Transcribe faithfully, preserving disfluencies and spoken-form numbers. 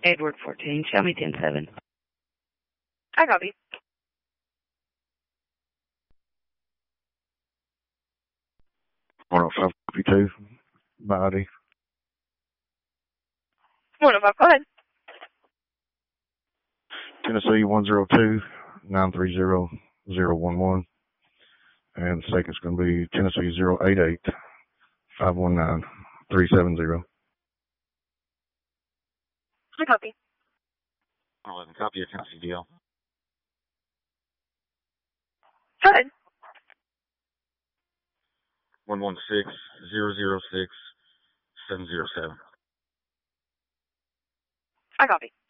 Edward fourteen, show me ten seven. I copy. one oh five fifty-two, body. one oh five, go ahead. Tennessee one zero two, nine three zero, zero one one. And the second's going to be Tennessee zero eight eight, five one nine, three seven zero. I copy. eleven, copy your Tennessee deal. Go ahead. one one six, zero zero six, seven zero seven. I copy.